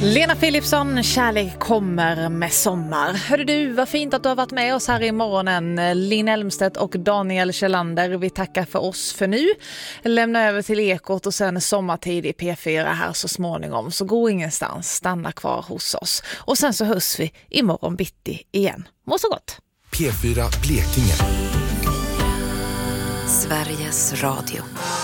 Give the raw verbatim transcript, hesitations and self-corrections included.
Lena Philipsson, kärlek kommer med sommar. Hörde du, vad fint att du har varit med oss här i morgonen. Linn Elmstedt och Daniel Kjellander, vi tackar för oss för nu. Lämna över till Ekot och sen sommartid i P fyra här så småningom. Så gå ingenstans, stanna kvar hos oss. Och sen så hörs vi imorgon bitti igen. Må så gott! P fyra Blekinge. Sveriges Radio.